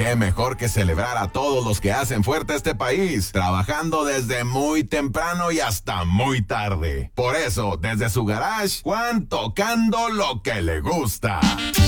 qué mejor que celebrar a todos los que hacen fuerte este país, trabajando desde muy temprano y hasta muy tarde. Por eso, desde su garage, Juan tocando lo que le gusta.